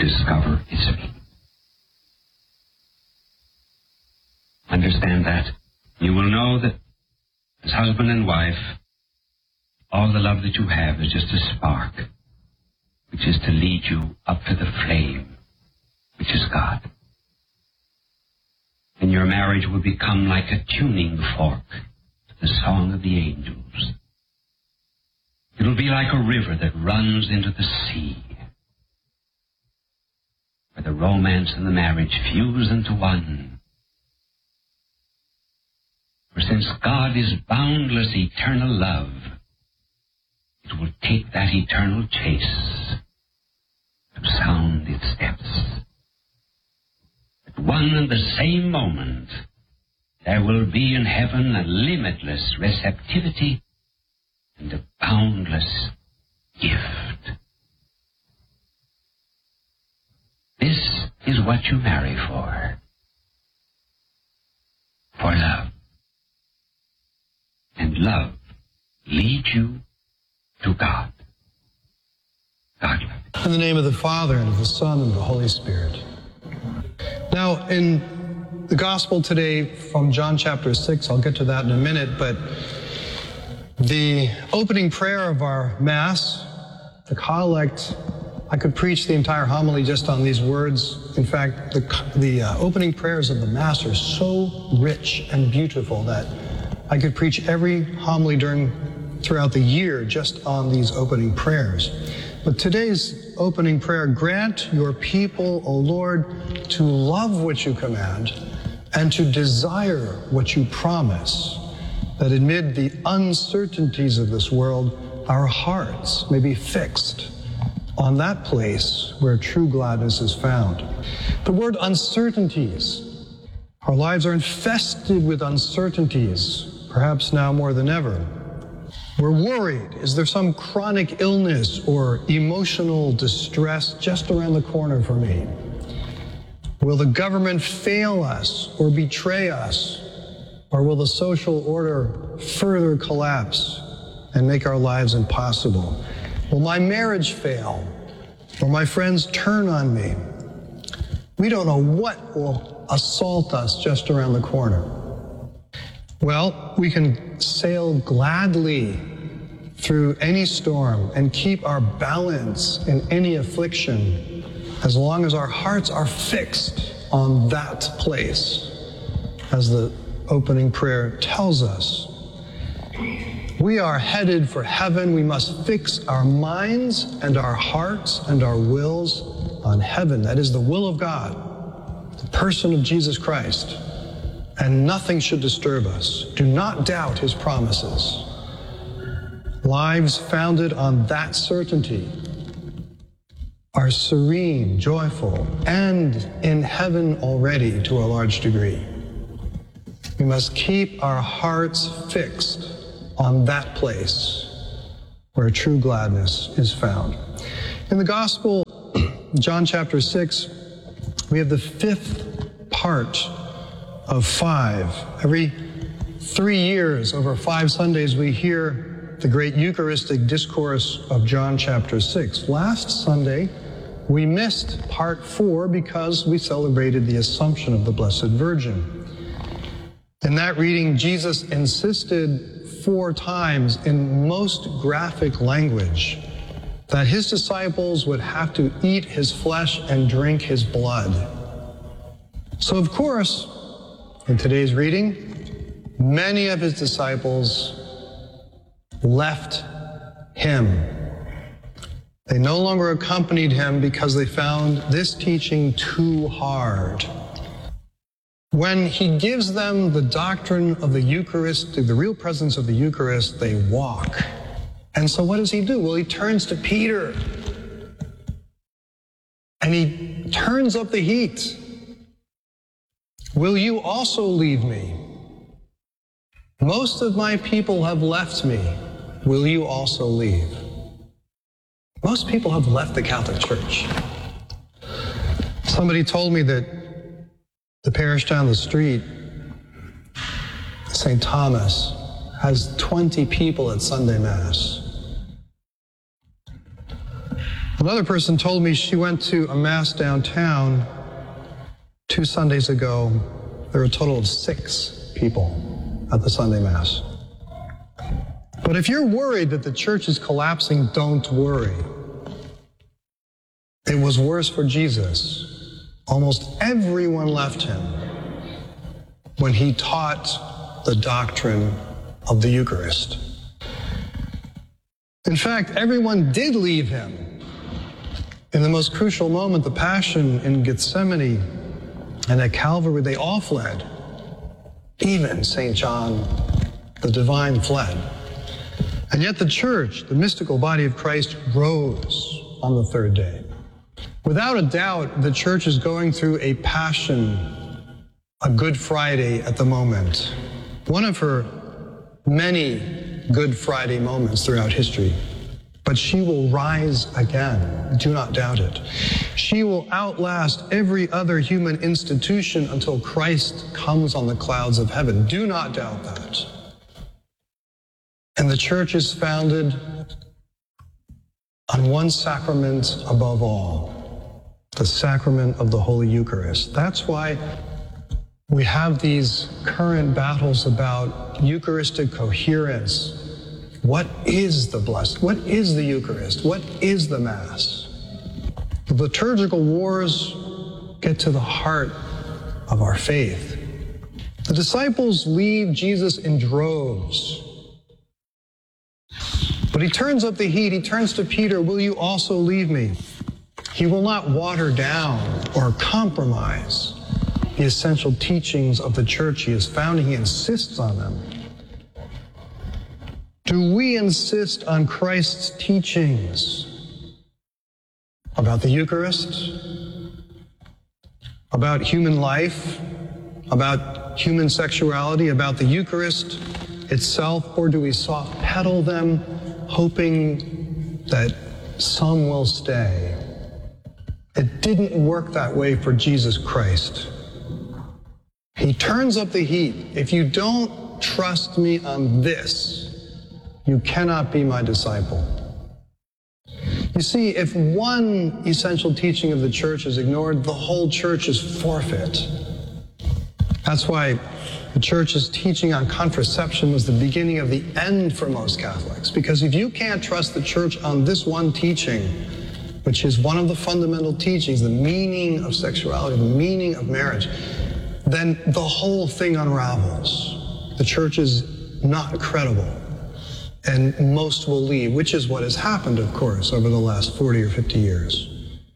discover its meaning. Understand that. You will know that as husband and wife, all the love that you have is just a spark, which is to lead you up to the flame, which is God. And your marriage will become like a tuning fork to the song of the angels. It will be like a river that runs into the sea, where the romance and the marriage fuse into one. For since God is boundless eternal love, it will take that eternal chase to sound its depths. At one and the same moment, there will be in heaven a limitless receptivity and a boundless gift. This is what you marry for love. And love leads you to God. God love you. In the name of the Father, and of the Son, and of the Holy Spirit. Now, in the Gospel today from John chapter 6, I'll get to that in a minute, but the opening prayer of our Mass, the collect, I could preach the entire homily just on these words. In fact, the opening prayers of the Mass are so rich and beautiful that I could preach every homily throughout the year just on these opening prayers. But today's opening prayer, grant your people, O Lord, to love what you command and to desire what you promise, that amid the uncertainties of this world, our hearts may be fixed on that place where true gladness is found. The word uncertainties. Our lives are infested with uncertainties, perhaps now more than ever. We're worried. Is there some chronic illness or emotional distress just around the corner for me? Will the government fail us or betray us? Or will the social order further collapse and make our lives impossible? Will my marriage fail? Or my friends turn on me? We don't know what will assault us just around the corner. Well, we can sail gladly through any storm and keep our balance in any affliction as long as our hearts are fixed on that place, as the opening prayer tells us. We are headed for heaven. We must fix our minds and our hearts and our wills on heaven. That is the will of God, the person of Jesus Christ. And nothing should disturb us. Do not doubt his promises. Lives founded on that certainty are serene, joyful, and in heaven already to a large degree. We must keep our hearts fixed on that place where true gladness is found. In the Gospel, John chapter 6, we have the fifth part of 5. Every 3 years, over 5 Sundays, we hear the great Eucharistic discourse of John chapter 6. Last Sunday, we missed part 4 because we celebrated the Assumption of the Blessed Virgin. In that reading, Jesus insisted 4 times in most graphic language that his disciples would have to eat his flesh and drink his blood. So, of course, in today's reading, many of his disciples left him. They no longer accompanied him because they found this teaching too hard. When he gives them the doctrine of the Eucharist, the real presence of the Eucharist, they walk. And so what does he do? Well, he turns to Peter and he turns up the heat. Will you also leave me? Most of my people have left me. Will you also leave? Most people have left the Catholic Church. Somebody told me that the parish down the street, St. Thomas, has 20 people at Sunday Mass. Another person told me she went to a Mass downtown 2 Sundays ago. There were a total of 6 people at the Sunday Mass. But if you're worried that the church is collapsing, don't worry. It was worse for Jesus. Almost everyone left him when he taught the doctrine of the Eucharist. In fact, everyone did leave him. In the most crucial moment, the Passion in Gethsemane and at Calvary, they all fled. Even St. John, the divine, fled. And yet the church, the mystical body of Christ, rose on the 3rd day. Without a doubt, the church is going through a Passion, a Good Friday at the moment. One of her many Good Friday moments throughout history. But she will rise again. Do not doubt it. She will outlast every other human institution until Christ comes on the clouds of heaven. Do not doubt that. And the church is founded on one sacrament above all, the sacrament of the Holy Eucharist. That's why we have these current battles about Eucharistic coherence. What is the Blessed? What is the Eucharist? What is the Mass? The liturgical wars get to the heart of our faith. The disciples leave Jesus in droves. But he turns up the heat. He turns to Peter, "Will you also leave me?" He will not water down or compromise the essential teachings of the church he is founding. He insists on them. Do we insist on Christ's teachings about the Eucharist, about human life, about human sexuality, about the Eucharist itself, or do we soft pedal them, hoping that some will stay? It didn't work that way for Jesus Christ. He turns up the heat. If you don't trust me on this, you cannot be my disciple. You see, if one essential teaching of the church is ignored, the whole church is forfeit. That's why the church's teaching on contraception was the beginning of the end for most Catholics. Because if you can't trust the church on this one teaching, which is one of the fundamental teachings, the meaning of sexuality, the meaning of marriage, then the whole thing unravels. The church is not credible. And most will leave, which is what has happened, of course, over the last 40 or 50 years.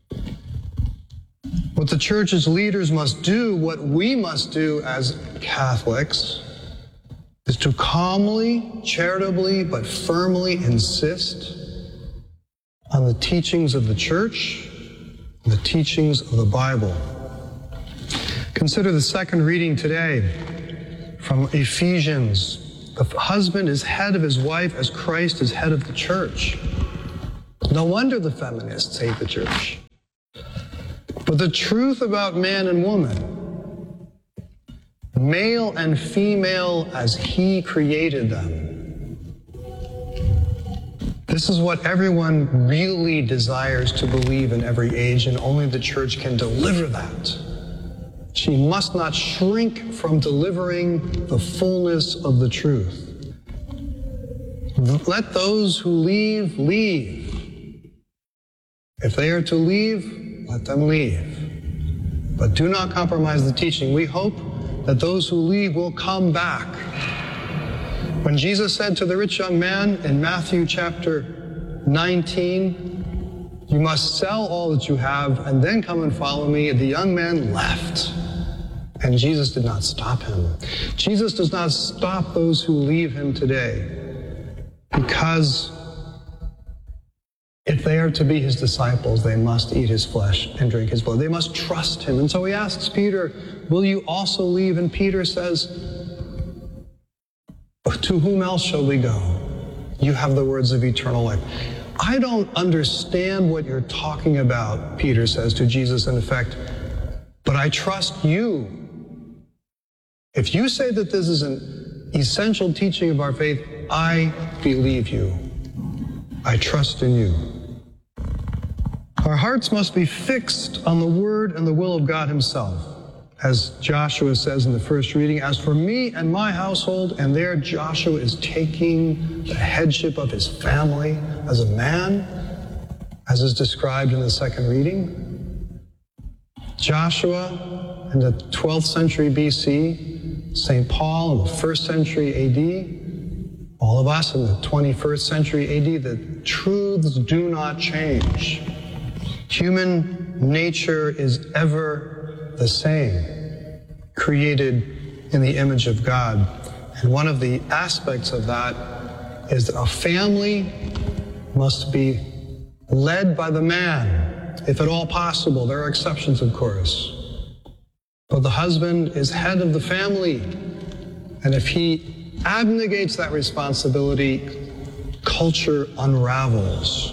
What the church's leaders must do, what we must do as Catholics, is to calmly, charitably, but firmly insist on the teachings of the church, the teachings of the Bible. Consider the second reading today from Ephesians. The husband is head of his wife as Christ is head of the church. No wonder the feminists hate the church. But the truth about man and woman, male and female as he created them, this is what everyone really desires to believe in every age, and only the church can deliver that. She must not shrink from delivering the fullness of the truth. Let those who leave, leave. If they are to leave, let them leave. But do not compromise the teaching. We hope that those who leave will come back. When Jesus said to the rich young man in Matthew chapter 19, "You must sell all that you have and then come and follow me," the young man left. And Jesus did not stop him. Jesus does not stop those who leave him today, because if they are to be his disciples, they must eat his flesh and drink his blood. They must trust him. And so he asks Peter, "Will you also leave?" And Peter says, "To whom else shall we go? You have the words of eternal life." "I don't understand what you're talking about," Peter says to Jesus in effect, "but I trust you. If you say that this is an essential teaching of our faith, I believe you. I trust in you." Our hearts must be fixed on the word and the will of God himself. As Joshua says in the first reading, as for me and my household, and there Joshua is taking the headship of his family as a man, as is described in the second reading. Joshua in the 12th century BC, St. Paul in the 1st century AD, all of us in the 21st century AD, the truths do not change. Human nature is ever the same, created in the image of God. And one of the aspects of that is that a family must be led by the man, if at all possible. There are exceptions, of course. But the husband is head of the family, and if he abnegates that responsibility, culture unravels.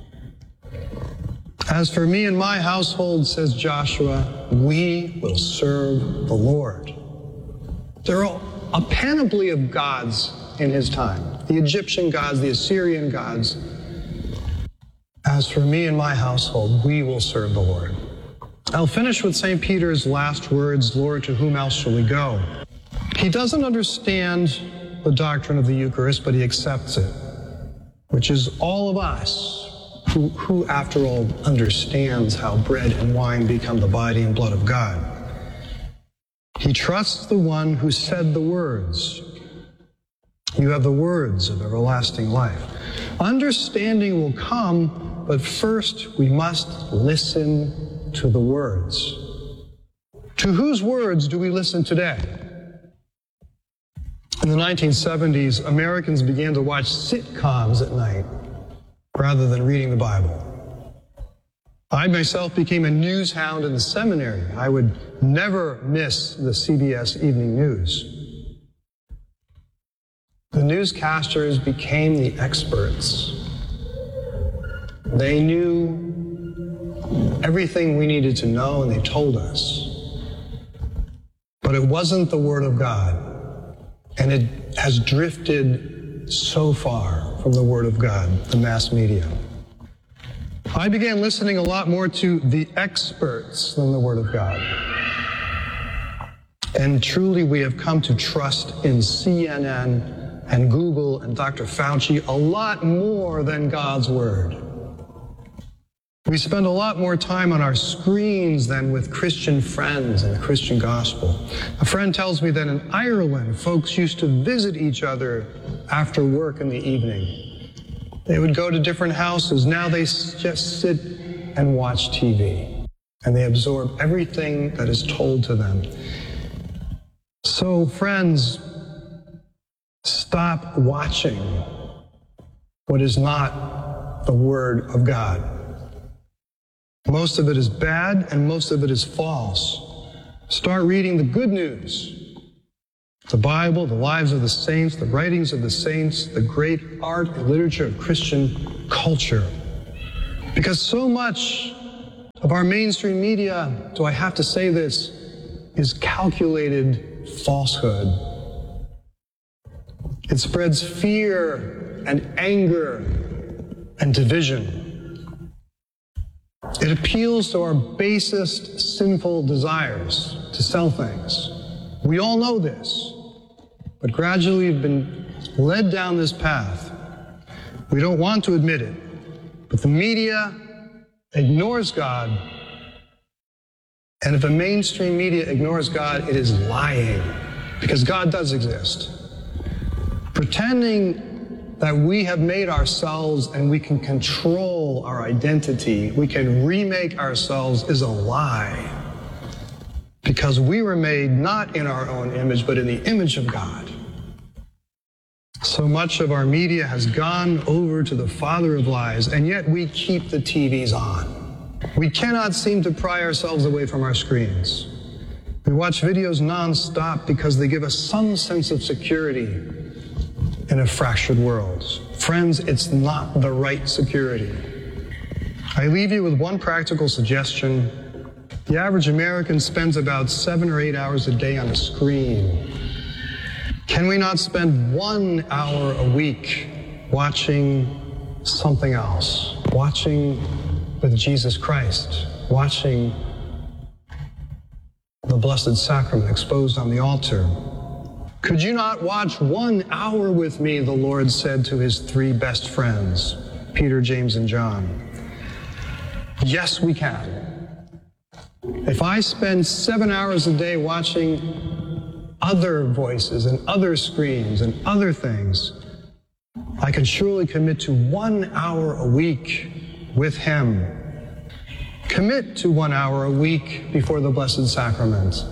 As for me and my household, says Joshua, we will serve the Lord. There are a panoply of gods in his time, the Egyptian gods, the Assyrian gods. As for me and my household, we will serve the Lord. I'll finish with St. Peter's last words, Lord, to whom else shall we go? He doesn't understand the doctrine of the Eucharist, but he accepts it, which is all of us. Who, after all, understands how bread and wine become the body and blood of God. He trusts the one who said the words. You have the words of everlasting life. Understanding will come, but first we must listen to the words. To whose words do we listen today? In the 1970s, Americans began to watch sitcoms at night rather than reading the Bible. I myself became a news hound in the seminary. I would never miss the CBS Evening News. The newscasters became the experts. They knew everything we needed to know, and they told us. But it wasn't the Word of God, and it has drifted so far from the Word of God, the mass media. I began listening a lot more to the experts than the Word of God. And truly we have come to trust in CNN and Google and Dr. Fauci a lot more than God's Word. We spend a lot more time on our screens than with Christian friends and the Christian gospel. A friend tells me that in Ireland, folks used to visit each other after work in the evening. They would go to different houses. Now they just sit and watch TV, and they absorb everything that is told to them. So, friends, stop watching what is not the Word of God. Most of it is bad, and most of it is false. Start reading the good news. The Bible, the lives of the saints, the writings of the saints, the great art and literature of Christian culture. Because so much of our mainstream media, do I have to say this, is calculated falsehood. It spreads fear and anger and division. It appeals to our basest sinful desires to sell things. We all know this, but gradually we've been led down this path. We don't want to admit it, but the media ignores God. And if the mainstream media ignores God, it is lying, because God does exist. Pretending that we have made ourselves and we can control our identity, we can remake ourselves, is a lie. Because we were made not in our own image, but in the image of God. So much of our media has gone over to the father of lies, and yet we keep the TVs on. We cannot seem to pry ourselves away from our screens. We watch videos nonstop because they give us some sense of security in a fractured world. Friends, it's not the right security. I leave you with one practical suggestion. The average American spends about 7 or 8 hours a day on a screen. Can we not spend 1 hour a week watching something else? Watching with Jesus Christ, watching the Blessed Sacrament exposed on the altar. Could you not watch 1 hour with me, the Lord said to his 3 best friends, Peter, James, and John. Yes, we can. If I spend 7 hours a day watching other voices and other screens and other things, I can surely commit to 1 hour a week with him. Commit to 1 hour a week before the Blessed Sacrament.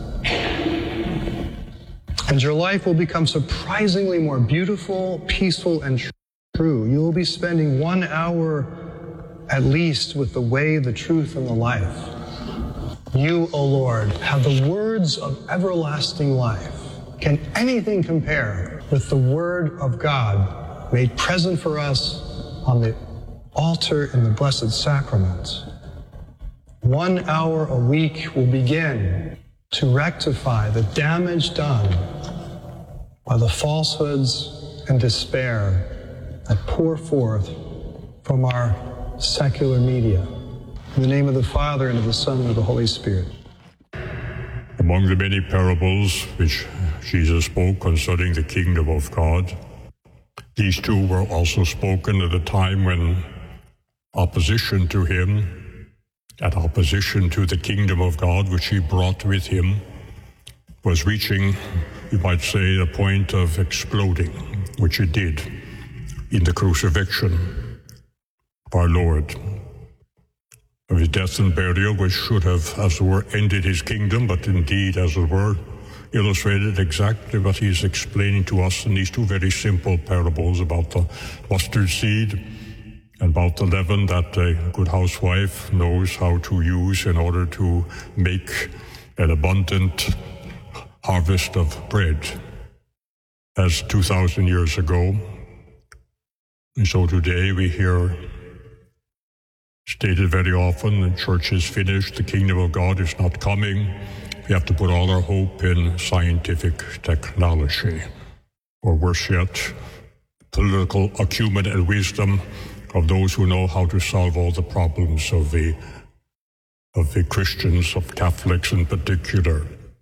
And your life will become surprisingly more beautiful, peaceful, and true. You will be spending 1 hour at least with the way, the truth, and the life. You, O Lord, have the words of everlasting life. Can anything compare with the Word of God made present for us on the altar in the Blessed Sacrament? 1 hour a week will begin to rectify the damage done by the falsehoods and despair that pour forth from our secular media. In the name of the Father, and of the Son, and of the Holy Spirit. Among the many parables which Jesus spoke concerning the kingdom of God, these 2 were also spoken at a time when opposition to him and opposition to the kingdom of God, which he brought with him, was reaching, you might say, a point of exploding, which it did in the crucifixion of our Lord, of his death and burial, which should have, as it were, ended his kingdom, but indeed, as it were, illustrated exactly what he is explaining to us in these 2 very simple parables about the mustard seed and about the leaven that a good housewife knows how to use in order to make an abundant harvest of bread, as 2,000 years ago. And so today we hear stated very often, the church is finished, the kingdom of God is not coming. We have to put all our hope in scientific technology, or worse yet, political acumen and wisdom of those who know how to solve all the problems of the Christians, of Catholics in particular.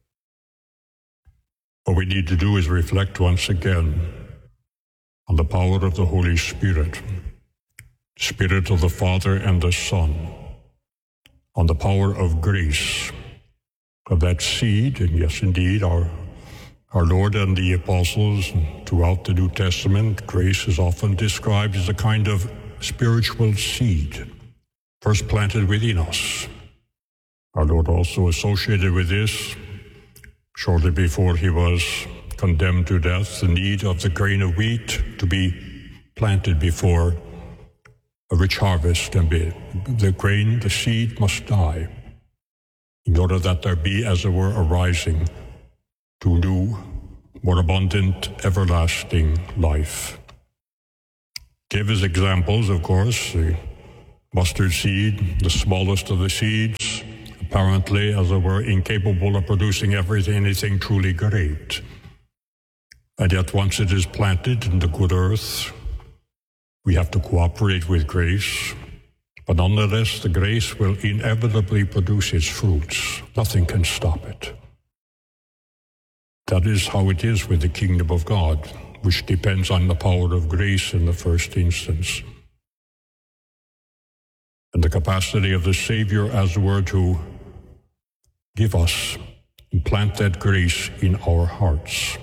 What we need to do is reflect once again on the power of the Holy Spirit, Spirit of the Father and the Son, on the power of grace, of that seed. And yes, indeed, our Lord and the apostles throughout the New Testament, grace is often described as a kind of spiritual seed, first planted within us. Our Lord also associated with this, shortly before he was condemned to death, the need of the grain of wheat to be planted before a rich harvest can be. The grain, the seed must die in order that there be, as it were, a rising to new, more abundant, everlasting life. Give as examples, of course, the mustard seed, the smallest of the seeds, apparently, as it were, incapable of producing anything truly great. And yet once it is planted in the good earth, we have to cooperate with grace, but nonetheless, the grace will inevitably produce its fruits. Nothing can stop it. That is how it is with the kingdom of God, which depends on the power of grace in the first instance, and the capacity of the Savior, as it were, to give us and plant that grace in our hearts.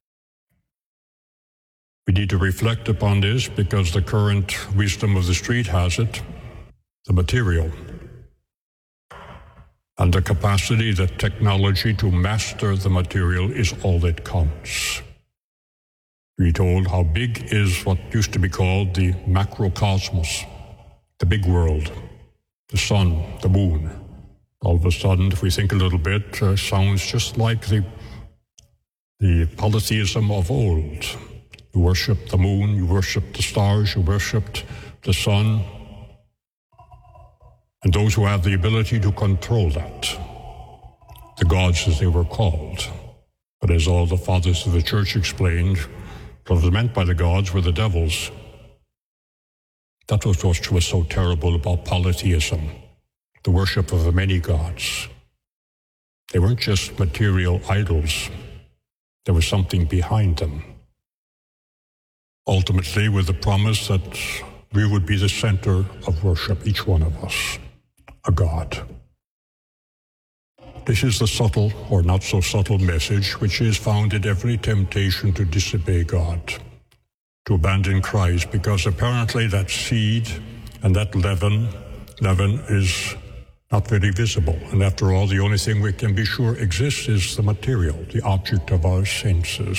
We need to reflect upon this because the current wisdom of the street has it, the material, and the capacity, the technology to master the material is all that counts. We're told how big is what used to be called the macrocosmos, the big world, the sun, the moon. All of a sudden, if we think a little bit, sounds just like the polytheism of old. You worship the moon, you worship the stars, you worshiped the sun, and those who have the ability to control that, the gods as they were called. But as all the fathers of the church explained, what was meant by the gods were the devils. That was what was so terrible about polytheism, the worship of the many gods. They weren't just material idols. There was something behind them. Ultimately, with the promise that we would be the center of worship, each one of us, a God. This is the subtle or not so subtle message which is found in every temptation to disobey God, to abandon Christ, because apparently that seed and that leaven is not very visible. And after all, the only thing we can be sure exists is the material, the object of our senses.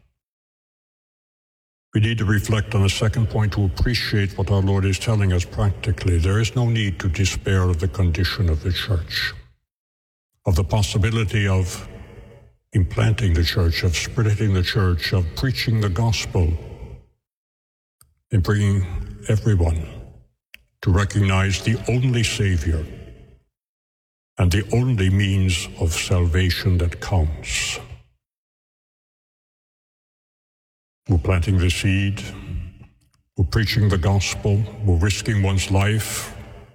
We need to reflect on the second point to appreciate what our Lord is telling us practically. There is no need to despair of the condition of the church, of the possibility of implanting the church, of spreading the church, of preaching the gospel, and bringing everyone to recognize the only Savior and the only means of salvation that counts. We're planting the seed, we're preaching the gospel, we're risking one's life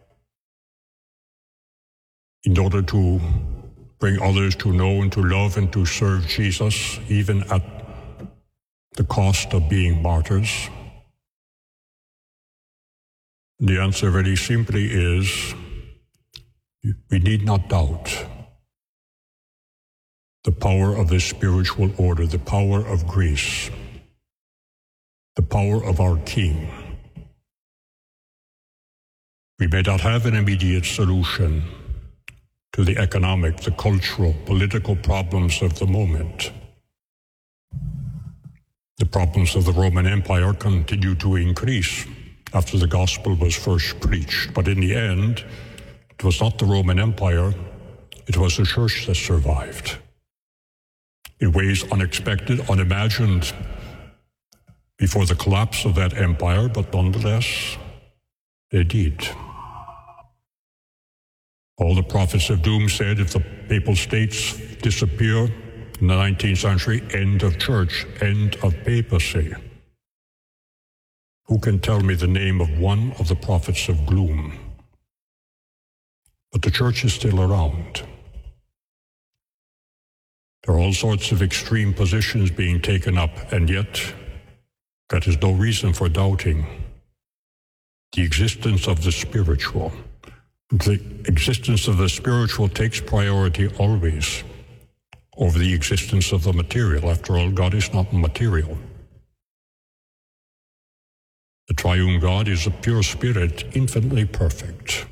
in order to bring others to know and to love and to serve Jesus, even at the cost of being martyrs. The answer very simply is, we need not doubt the power of the spiritual order, the power of grace, the power of our King. We may not have an immediate solution to the economic, the cultural, political problems of the moment. The problems of the Roman Empire continue to increase after the gospel was first preached. But in the end, it was not the Roman Empire, it was the church that survived. In ways unexpected, unimagined before the collapse of that empire, but nonetheless, they did. All the prophets of doom said if the papal states disappear in the 19th century, end of church, end of papacy. Who can tell me the name of one of the prophets of gloom? But the church is still around. There are all sorts of extreme positions being taken up, and yet that is no reason for doubting the existence of the spiritual. The existence of the spiritual takes priority always over the existence of the material. After all, God is not material. The triune God is a pure spirit, infinitely perfect,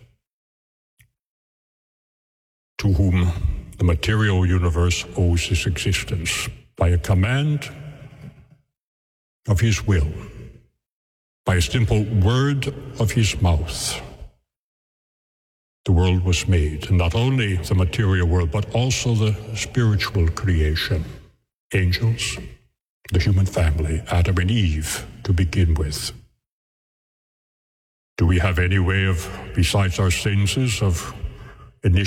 to whom the material universe owes its existence by a command of his will, by a simple word of his mouth. The world was made, and not only the material world, but also the spiritual creation, angels, the human family, Adam and Eve, to begin with. Do we have any way of, besides our senses, of